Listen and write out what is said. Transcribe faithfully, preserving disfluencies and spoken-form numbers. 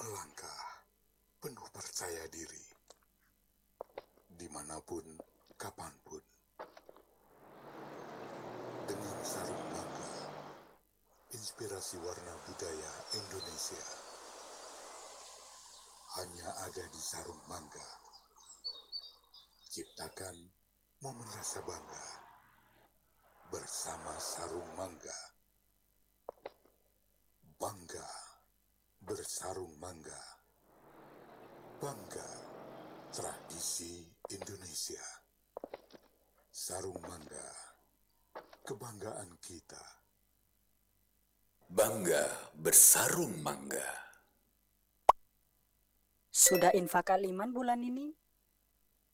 melangkah penuh percaya diri, dimanapun, kapanpun. Dengan sarung mangga, inspirasi warna budaya Indonesia hanya ada di sarung mangga. Ciptakan momen rasa bangga bersama sarung mangga. Bangga bersarung mangga. Bangga tradisi Indonesia. Sarung mangga, kebanggaan kita. Bangga bersarung mangga. Sudah infak aliman bulan ini?